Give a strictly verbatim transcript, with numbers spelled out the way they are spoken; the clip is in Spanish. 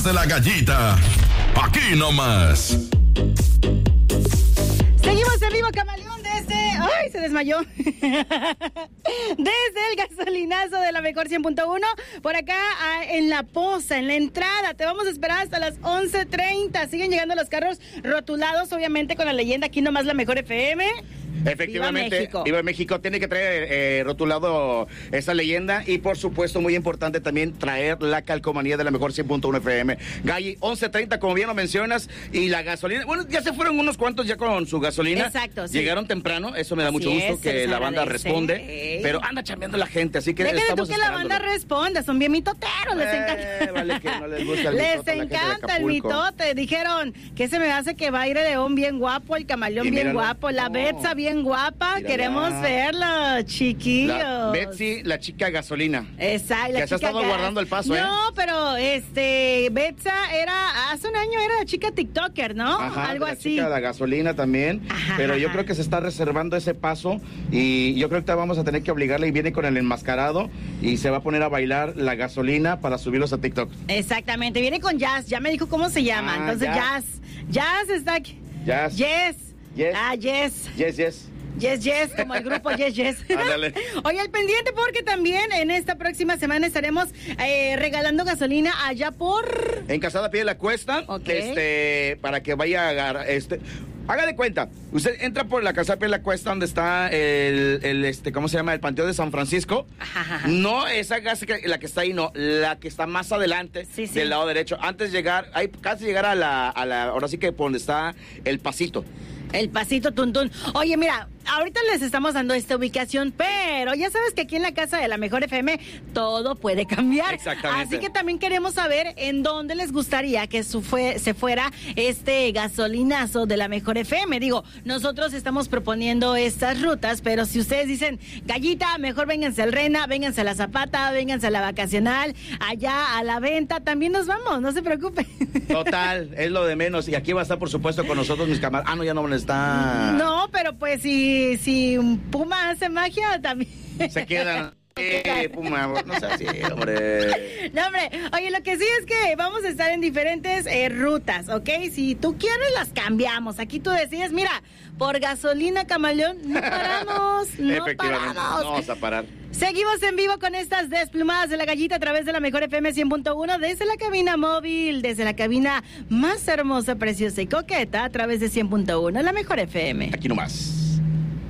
De la gallita, aquí nomás. Seguimos en vivo, Camaleón, desde... ¡Ay, se desmayó! Desde el gasolinazo de la mejor cien punto uno, por acá en La Poza, en la entrada. Te vamos a esperar hasta las once treinta. Siguen llegando los carros rotulados, obviamente, con la leyenda aquí nomás la mejor F M. Efectivamente, Viva México. Viva México. Tiene que traer eh, rotulado esa leyenda y por supuesto muy importante también traer la calcomanía de la mejor cien punto uno F M. Galli, once treinta como bien lo mencionas, y la gasolina, bueno, ya se fueron unos cuantos ya con su gasolina. Exacto, sí. Llegaron temprano, eso me da Así mucho gusto es, que la banda agradece. responde, Ey. pero anda chambeando la gente, así que Déjale estamos tú que la banda responda, son bien mitoteros, les Eh, encanta. vale que no les gusta el Les mitote a la gente de encanta el Acapulco. mitote. Dijeron que se me hace que va a ir León bien guapo, el Camaleón Y bien míralo. guapo, la No. Betsa bien guapa. Mírala. Queremos verla, chiquillos. La Betsy, la chica gasolina. Exacto. Que se ha estado guardando el paso, no, ¿eh? No, pero este, Betsa era, hace un año era chica TikToker, ¿no? Ajá, Algo la así. chica de la gasolina también, Ajá, pero yo ajá. creo que se está reservando ese paso y yo creo que vamos a tener que obligarle, y viene con el enmascarado y se va a poner a bailar la gasolina para subirlos a TikTok. Exactamente, viene con Jazz, ya me dijo cómo se llama, Ah, entonces Jazz. Jazz, Jazz está aquí. Jazz. Yes. Yes. Ah, yes. Yes, yes. Yes, yes, como el grupo Yes, Yes. Ándale. Oye, al pendiente porque también en esta próxima semana estaremos eh, regalando gasolina allá por... En Casada Pie de la Cuesta, Ok. este, para que vaya a agarrar, este, haga de cuenta, usted entra por la Casada Pie de la Cuesta donde está el, el, este, ¿cómo se llama? El Panteón de San Francisco. Ajá, ajá. No esa casa que, la que está ahí, no, la que está más adelante, Sí, sí. del lado derecho, antes de llegar, hay casi llegar a la, a la, ahora sí que por donde está el pasito. El pasito tuntún. Oye, mira, ahorita les estamos dando esta ubicación, pero ya sabes que aquí en la casa de la mejor F M todo puede cambiar. Exactamente. Así que también queremos saber en dónde les gustaría que su fue, se fuera este gasolinazo de la mejor F M. Digo, nosotros estamos proponiendo estas rutas, pero si ustedes dicen, Gallita, mejor vénganse al Rena, vénganse a la Zapata, vénganse a la Vacacional, allá a la Venta, también nos vamos, no se preocupen. Total, es lo de menos. Y aquí va a estar, por supuesto, con nosotros mis camaradas. Ah, no, ya no me está. No, pero pues si, si un Puma hace magia, también. Se quedan. Eh, Puma, no sé así, hombre. No, hombre, oye, lo que sí es que vamos a estar en diferentes eh, rutas, ¿ok? Si tú quieres, las cambiamos. Aquí tú decides, mira, por gasolina, Camaleón, no paramos, no Efectivamente, paramos. no vamos a parar. Seguimos en vivo con estas desplumadas de la gallita a través de la mejor F M cien punto uno, desde la cabina móvil, desde la cabina más hermosa, preciosa y coqueta, a través de cien punto uno, la mejor F M. Aquí nomás.